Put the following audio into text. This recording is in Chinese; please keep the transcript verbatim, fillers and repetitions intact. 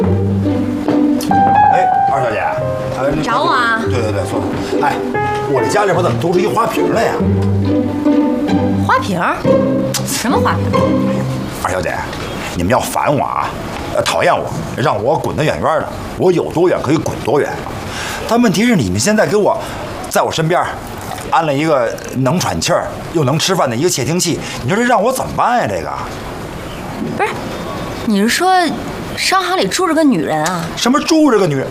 哎，二小姐，呃， 你找我啊？ 对对对，说，哎，我这家里边怎么多出一花瓶来呀？ 花瓶？什么花瓶？ 二小姐，你们要烦我啊，呃，讨厌我，让我滚得远远的，我有多远可以滚多远。但问题是，你们现在给我，在我身边安了一个能喘气儿又能吃饭的一个窃听器，你说这让我怎么办呀？这个不是，你是说商行里住着个女人啊？ 什么住着个女人？